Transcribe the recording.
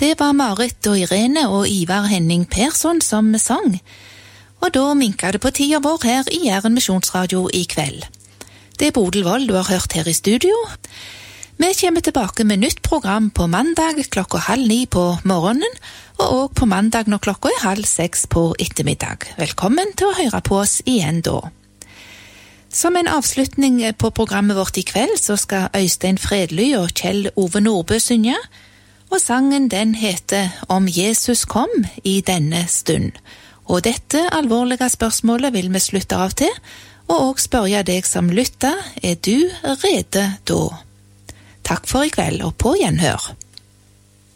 Det var Marit og Irene og Ivar Henning Persson som sang, og da minket det på tida vår her i Jæren Misjonsradio i kveld. Det Bodil Wold du har hørt her i studio. Vi kommer tilbake med nytt program på mandag 8:30 på morgenen, og også på mandag når 5:30 på ettermiddag. Velkommen til å høre på oss igjen da. Som en avslutning på programmet vårt i kveld, så skal Øystein Fredly og Kjell Ove Nordbø synge, og sangen den heter «Om Jesus kom i denne stund». Og dette alvorlige spørsmålet vil vi slutte av til, og også spørre deg som lytter, du rede da? Takk for i kveld, og på gjenhør.